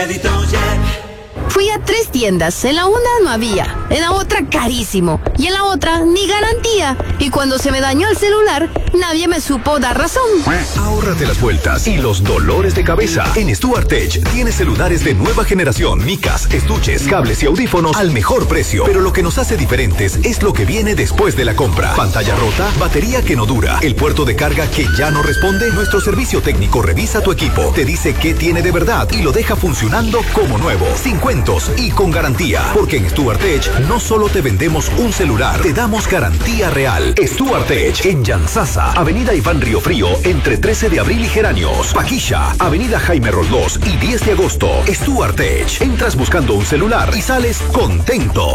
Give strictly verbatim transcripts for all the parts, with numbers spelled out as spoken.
Fui a tres tiendas, en la una no había, en la otra carísimo, y en la otra ni garantía. Y cuando se me dañó el celular, nadie me supo dar razón. Ahórrate las vueltas y los dolores de cabeza. En Stuart Edge tienes celulares de nueva generación, micas, estuches, cables y audífonos al mejor precio. Pero lo que nos hace diferentes es lo que viene después de la compra. Pantalla rota, batería que no dura, el puerto de carga que ya no responde. Nuestro servicio técnico revisa tu equipo, te dice qué tiene de verdad y lo deja funcionando como nuevo, sin cuentos y con garantía. Porque en Stuart Edge no solo te vendemos un celular, te damos garantía real. Stuart Edge en Yansasa, Avenida Iván Río Frío, entre trece de abril y Geranios. Paquisha, Avenida Jaime Roldós y diez de agosto. Stuart Edge, entras buscando un celular y sales contento.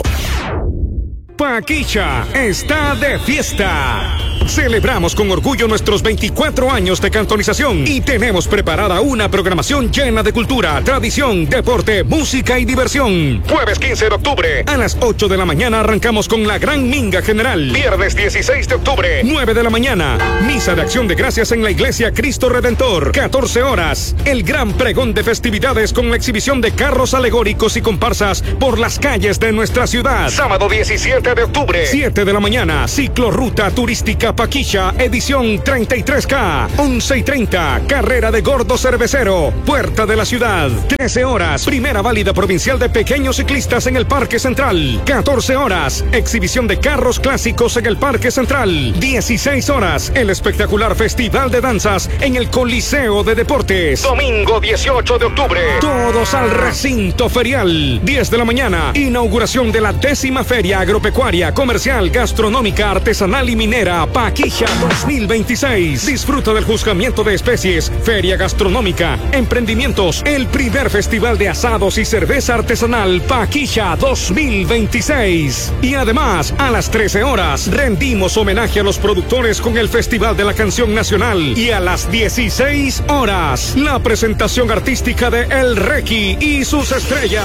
Paquisha está de fiesta. Celebramos con orgullo nuestros veinticuatro años de cantonización y tenemos preparada una programación llena de cultura, tradición, deporte, música y diversión. Jueves quince de octubre, a las ocho de la mañana arrancamos con la Gran Minga General. Viernes dieciséis de octubre, nueve de la mañana, misa de acción de gracias en la Iglesia Cristo Redentor. catorce horas, el gran pregón de festividades con la exhibición de carros alegóricos y comparsas por las calles de nuestra ciudad. Sábado diecisiete de octubre, siete de la mañana, ciclorruta turística Paquisha, edición treinta y tres K, once y treinta, carrera de gordo cervecero, puerta de la ciudad. trece horas, primera válida provincial de pequeños ciclistas en el Parque Central. catorce horas, exhibición de carros clásicos en el Parque Central. dieciséis horas, el espectacular festival de danzas en el Coliseo de Deportes. Domingo dieciocho de octubre, todos al recinto ferial. diez de la mañana, inauguración de la décima feria agropecuaria, comercial, gastronómica, artesanal y minera Paquisha dos mil veintiséis. Disfruta del juzgamiento de especies, feria gastronómica, emprendimientos, el primer festival de asados y cerveza artesanal Paquisha dos mil veintiséis. Y además, a las trece horas, rendimos homenaje a los productores con el Festival de la Canción Nacional. Y a las dieciséis horas, la presentación artística de El Requi y sus estrellas.